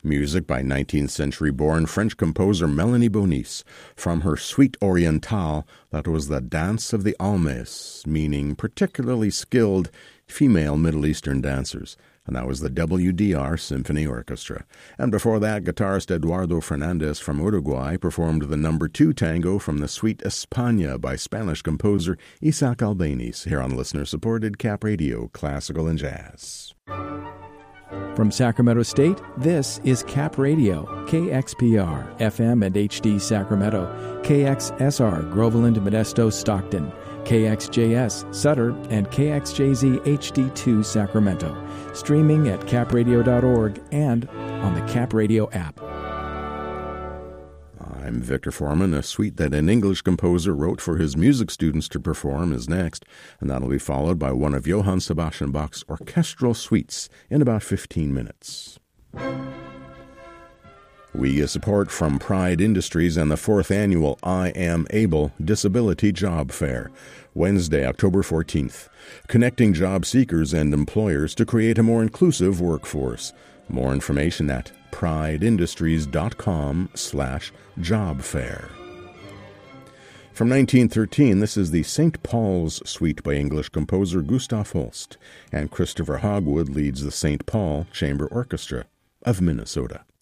Music by 19th-century-born French composer Melanie Bonis from her Suite Orientale, that was the Dance of the Almes, meaning particularly skilled female Middle Eastern dancers. And that was the WDR Symphony Orchestra. And before that, guitarist Eduardo Fernandez from Uruguay performed the number 2 tango from the Suite España by Spanish composer Isaac Albéniz, here on listener-supported Cap Radio, Classical and Jazz. From Sacramento State, this is Cap Radio, KXPR, FM and HD Sacramento, KXSR, Groveland, Modesto, Stockton, KXJS, Sutter, and KXJZ HD2 Sacramento. Streaming at capradio.org and on the Cap Radio app. I'm Victor Foreman. A suite that an English composer wrote for his music students to perform is next, and that'll be followed by one of Johann Sebastian Bach's orchestral suites in about 15 minutes. We get support from Pride Industries and the 4th annual I Am Able Disability Job Fair, Wednesday, October 14th, connecting job seekers and employers to create a more inclusive workforce. More information at prideindustries.com/jobfair. From 1913, this is the St. Paul's Suite by English composer Gustav Holst, and Christopher Hogwood leads the St. Paul Chamber Orchestra of Minnesota.